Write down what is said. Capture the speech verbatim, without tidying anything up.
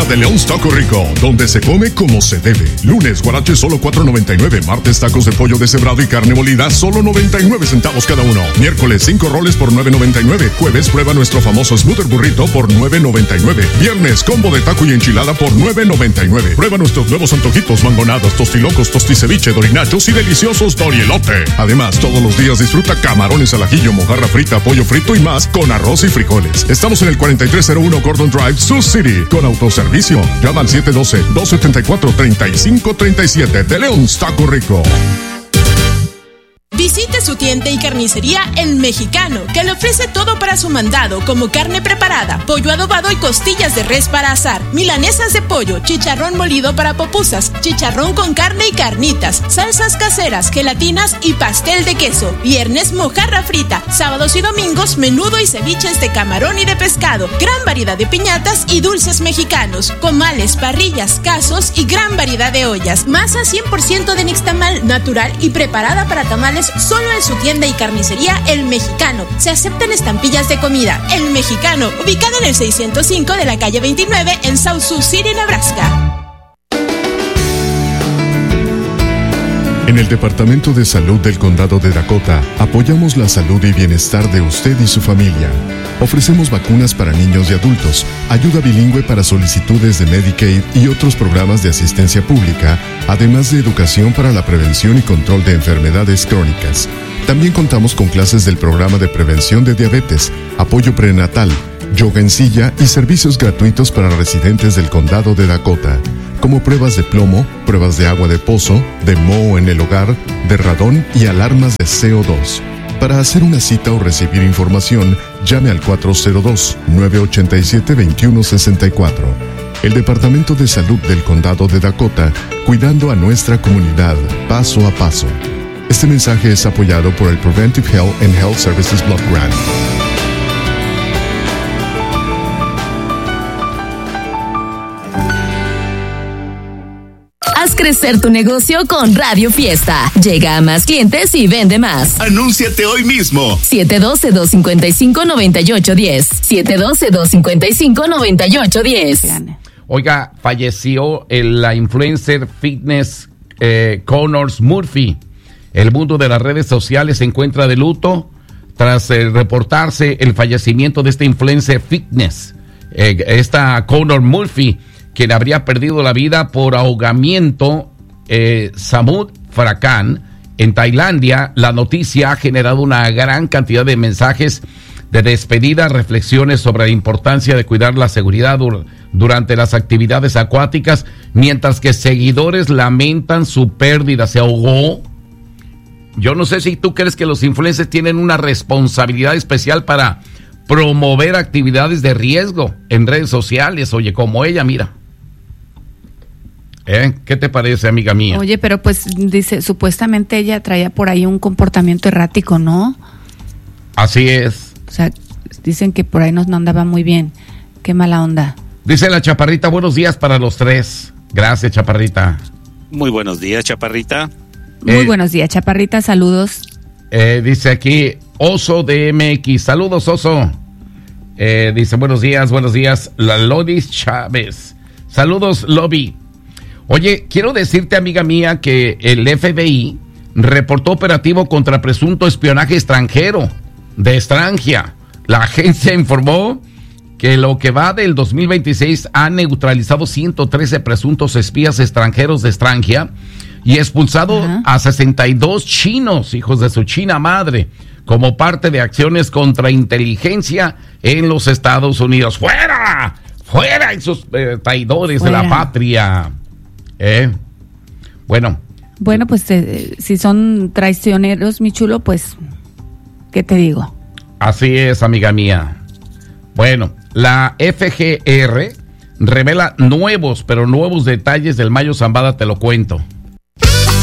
día de Leon's Taco Rico, donde se come como se debe. Lunes, guarache solo cuatro noventa y nueve. Martes, tacos de pollo deshebrado y carne molida solo noventa y nueve centavos cada uno. Miércoles, cinco roles por nueve noventa y nueve. Jueves, prueba nuestro famoso Smoother Burrito por nueve noventa y nueve. Viernes, combo de taco y enchilada por nueve noventa y nueve. Prueba nuestros nuevos antojitos, mangonadas, tostilocos, tosticeviche, dorinachos y deliciosos dorielote. Además, todos los días disfruta camarones al ajillo, mojarra frita, pollo frito y más con arroz y frijoles. Estamos en el cuarenta y tres cero uno Gordon Drive, Sioux City, con autoservicio. Llama al siete uno dos, dos siete cuatro, tres cinco tres siete de Leon's Taco Rico. Visite su tienda y carnicería El Mexicano, que le ofrece todo para su mandado, como carne preparada, pollo adobado y costillas de res para asar, milanesas de pollo, chicharrón molido para pupusas, chicharrón con carne y carnitas, salsas caseras, gelatinas y pastel de queso. Viernes, mojarra frita. Sábados y domingos, menudo y ceviches de camarón y de pescado. Gran variedad de piñatas y dulces mexicanos, comales, parrillas, casos y gran variedad de ollas. Masa cien por ciento de nixtamal, natural y preparada para tamales, solo en su tienda y carnicería El Mexicano. Se aceptan estampillas de comida. El Mexicano, ubicado en el seiscientos cinco de la calle veintinueve en South Sioux City, Nebraska. En el Departamento de Salud del Condado de Dakota, apoyamos la salud y bienestar de usted y su familia. Ofrecemos vacunas para niños y adultos, ayuda bilingüe para solicitudes de Medicaid y otros programas de asistencia pública, además de educación para la prevención y control de enfermedades crónicas. También contamos con clases del programa de prevención de diabetes, apoyo prenatal, yoga en silla y servicios gratuitos para residentes del Condado de Dakota, como pruebas de plomo, pruebas de agua de pozo, de moho en el hogar, de radón y alarmas de C O dos. Para hacer una cita o recibir información, llame al cuatro cero dos, nueve ocho siete, dos uno seis cuatro. El Departamento de Salud del Condado de Dakota, cuidando a nuestra comunidad paso a paso. Este mensaje es apoyado por el Preventive Health and Health Services Block Grant. Haz crecer tu negocio con Radio Fiesta. Llega a más clientes y vende más. Anúnciate hoy mismo. siete uno dos, dos cinco cinco, nueve ocho uno cero. siete uno dos, dos cinco cinco, nueve ocho uno cero. Oiga, falleció el, la influencer fitness eh, Connors Murphy. El mundo de las redes sociales se encuentra de luto tras eh, reportarse el fallecimiento de esta influencer fitness. Eh, esta Connors Murphy, quien habría perdido la vida por ahogamiento eh, Samut Prakan en Tailandia. La noticia ha generado una gran cantidad de mensajes de despedida, reflexiones sobre la importancia de cuidar la seguridad dur- durante las actividades acuáticas, mientras que seguidores lamentan su pérdida. Se ahogó. Yo no sé si tú crees que los influencers tienen una responsabilidad especial para promover actividades de riesgo en redes sociales. Oye, como ella, mira. ¿Eh? ¿Qué te parece, amiga mía? Oye, pero pues dice, supuestamente ella traía por ahí un comportamiento errático, ¿no? Así es. O sea, dicen que por ahí no, no andaba muy bien. Qué mala onda. Dice la Chaparrita, buenos días para los tres. Gracias, Chaparrita. Muy buenos días, Chaparrita. Muy Eh, buenos días, Chaparrita, saludos. Eh, dice aquí Oso D M X. Saludos, Oso. Eh, dice buenos días, buenos días. La Lodis Chávez. Saludos, Lobby. Oye, quiero decirte, amiga mía, que el F B I reportó operativo contra presunto espionaje extranjero de Estrangia. La agencia informó que lo que va del dos mil veintiséis ha neutralizado ciento trece presuntos espías extranjeros de Estrangia y expulsado uh-huh. a sesenta y dos chinos, hijos de su china madre, como parte de acciones contra inteligencia en los Estados Unidos. ¡Fuera! ¡Fuera esos eh, traidores Fuera. de la patria! ¿Eh? Bueno. Bueno, pues eh, si son traicioneros, mi chulo, pues, ¿qué te digo? Así es, amiga mía. Bueno, la F G R revela nuevos, pero nuevos detalles del Mayo Zambada, te lo cuento.